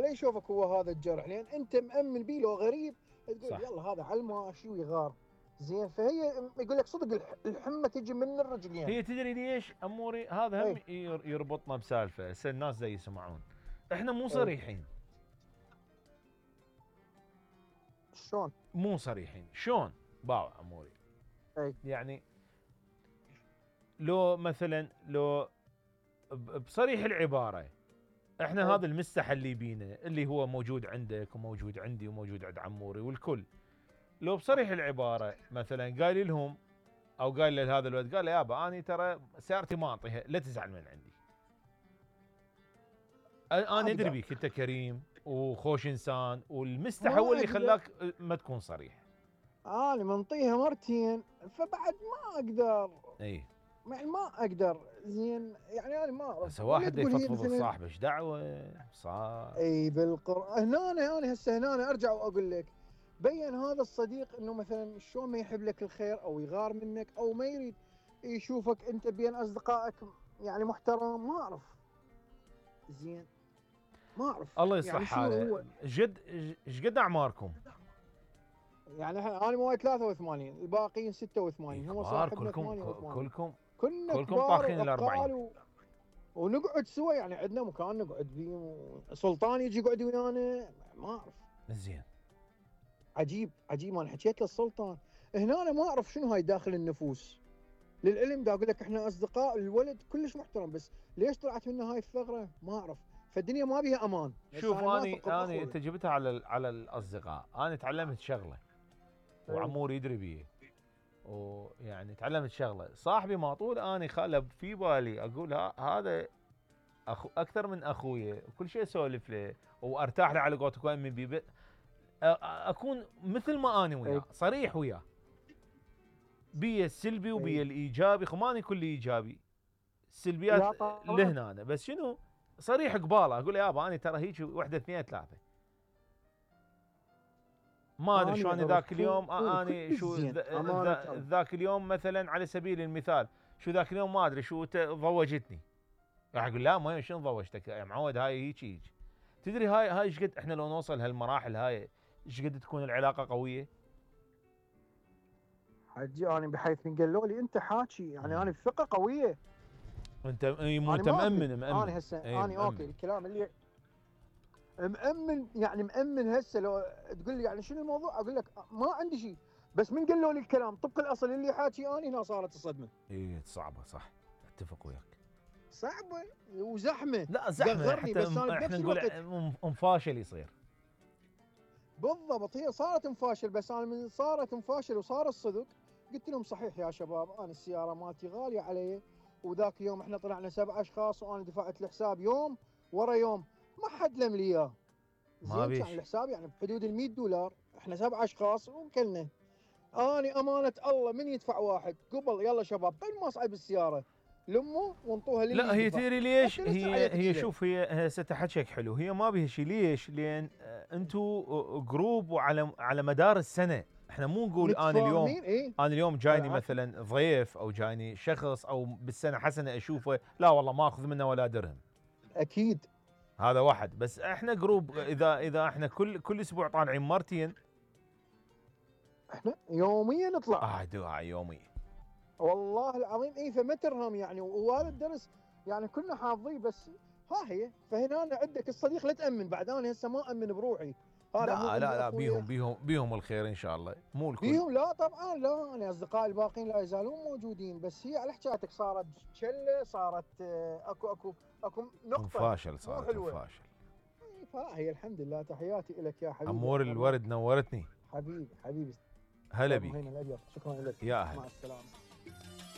ما يشوفك هو هذا الجرح، لان انت مأمن بيه. لو غريب تقول صح. يلا هذا على الماشي ويغار. زين، فهي يقول لك صدق الحمى تجي من الرجلين. هي تدري ليش اموري هذا هم اي يربطنا بسالفه، هسه الناس زي يسمعون، احنا مو اي صريحين. شلون؟ مو صريحين شلون باوع اموري؟ اي يعني لو مثلا لو بصريح العباره، احنا اي هذا المستحى اللي بينا اللي هو موجود عندك وموجود عندي وموجود عند عموري والكل، لو بصريح العباره مثلا قايل لهم او قايل لهذا الولد، قال له يابا اني ترى سيارتي ما اعطيها، لا تزعل من عندي، انا ادري اقدر بيك انت كريم وخوش انسان، والمستحى ما هو اللي اقدر خلاك ما تكون صريح. انا منطيها مرتين، فبعد ما اقدر. اي يعني ما اقدر. زين يعني انا ما اعرف، هسه ولا واحد تقول هي يفضفض مثلا. لصاحبه ايش دعوه صار. اي بالقران هنا انا هسه هنا ارجع واقول لك، بين هذا الصديق انه مثلا شلون ما يحب لك الخير او يغار منك او ما يريد يشوفك انت بين اصدقائك يعني محترم. ما اعرف. زين ما اعرف الله يصلح يعني شنو حاله. هو. ايش قد اعماركم؟ يعني انا مواليد 83، الباقيين اي 86، هو كبار صاحبنا كلكم، 88. كلكم كنا كلكم كبار طاخين ال40. وعقال ونقعد سوا. يعني عندنا مكان نقعد فيه، سلطان يجي يقعد ويانا. ما اعرف. زين. عجيب عجيب. انا حكيت للسلطان هنا انا ما اعرف شنو هاي داخل النفوس. للعلم دا اقول لك احنا اصدقاء، الولد كلش محترم، بس ليش طلعت منه هاي الثغره ما اعرف. فالدنيا ما بيها امان. بس شوف انا ما اثق اني باخوي. انت جبتها على الاصدقاء، انا تعلمت شغله اي وعمور يدري بيه، ويعني تعلمت شغله، صاحبي ما طول اني خاله في بالي اقول هذا اكثر من اخويا وكل شيء اسولف له وارتاح له على قولتك من بيه، اكون مثل ما اني اي وياه صريح وياه، بيه السلبي وبيه اي الايجابي، خماني كل ايجابي، السلبيات لا طبعا. لهنا أنا. بس شنو صريح قباله اقول له يابا انا ترى هيك واحده اثنين ثلاثه، ما ادري اني شلون اعرف ذاك اليوم اخوي اني كلش شو زين امانه الله. ذاك اليوم مثلا على سبيل المثال، شو ذاك اليوم ما ادري شو ضوجتني، راح اقول لا ما شنو ضوجتك يا معود، هاي هيك. تدري هاي ايش قد احنا لو نوصل هالمراحل هاي ايش قد تكون العلاقه قويه. حجي انا بحيث من قالوا لي انت حاكي، يعني انا مم. بثقه قويه. انت مو انا انت ما اكذب. مأمن انا هسه اي انا اوكي مأمن. الكلام اللي مأمن، يعني مأمن. هسه لو تقول لي يعني شنو الموضوع اقول لك ما عندي شيء، بس من قالوا لي الكلام طبق الاصل اللي حاكي انا، هنا صارت الصدمه. اي صعبه صح، اتفق وياك. صعبه وزحمه. لا زحمه، دغرني حتى بس انا احنا بنفس نقول الوقت. مفاشل يصير. بالضبط هي صارت مفاشل، بس انا من صارت مفاشل وصار الصدق قلت لهم صحيح يا شباب انا السياره مالتي غاليه علي، وذاك اليوم احنا طلعنا 7 اشخاص وانا دفعت الحساب يوم ورا يوم ما حد لم لي اياه. ما زين كان بيش. الحساب يعني بحدود $100، احنا 7 اشخاص وكلنا. اني امانه الله من يدفع واحد قبل يلا شباب قبل ما اصعد بالسياره لمه وانطوها للي لا هي يدفع. تدري ليش، حتى لسه عيلتك هي كذا. شوف هي هسه تحكيك حلو، هي ما بيها شيء. ليش؟ لان انتم جروب وعلى مدار السنه، احنا مو نقول متفاهمين ايه. انا اليوم جايني العفو. مثلا ضيف او جايني شخص او بالسنه حسنه اشوفه، لا والله ما اخذ منه ولا درهم. اكيد. هذا واحد. بس احنا جروب، اذا احنا كل اسبوع طالعين مرتين، احنا يوميا نطلع. دعاء يومي. والله العظيم اي فمترهم يعني، وهذا الدرس يعني كنا حافظيه. بس ها هي فهنا أنا عندك الصديق لا تامن بعد. انا هسه ما امن بروحي، هذا مو لا لا عندي لا، اخويا. بيهم الخير ان شاء الله، مو الكل. بيهم لا طبعا لا. انا اصدقائي الباقيين لا يزالون موجودين، بس هي على حكايتك صارت شله، صارت اكو نقطه مفاشل، مو صارت حلوه. مفاشل. فهي الحمد لله. تحياتي لك يا حبيبي امور عبد الله. الورد نورتني. حبيبي حبيبي. هلا استاذ بيك. مهيمن الابيض شكرا لك. يا مع هلا. السلامه.